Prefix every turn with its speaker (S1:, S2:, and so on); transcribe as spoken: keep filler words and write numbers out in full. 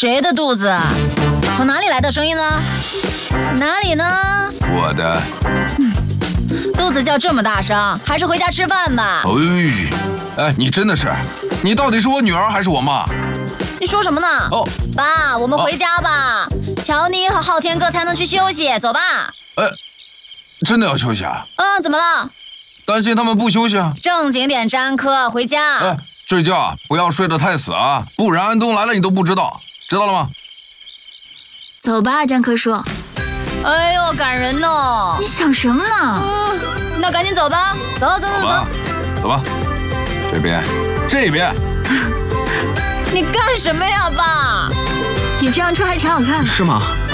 S1: 谁的肚子？从哪里来的声音呢？哪里呢？
S2: 我的。
S1: 嗯，肚子叫这么大声，还是回家吃饭吧。
S2: 哎，哎，你真的是，你到底是我女儿还是我妈？
S1: 你说什么呢？
S2: 哦，
S1: 爸，我们回家吧。哦、乔妮和昊天哥才能去休息，走吧。
S2: 哎，真的要休息啊？
S1: 嗯，怎么了？
S2: 担心他们不休息啊？
S1: 正经点，詹科，回家。
S2: 哎，睡觉啊，不要睡得太死啊，不然安东来了你都不知道，知道了吗？
S3: 走吧，詹科叔。
S1: 哎呦，感人哦！
S3: 你想什么呢？
S1: 嗯，那赶紧走吧，走走走走，
S2: 走吧，这边，这边。
S1: 你干什么呀，爸？
S3: 你这样穿还挺好看的。
S4: 是吗？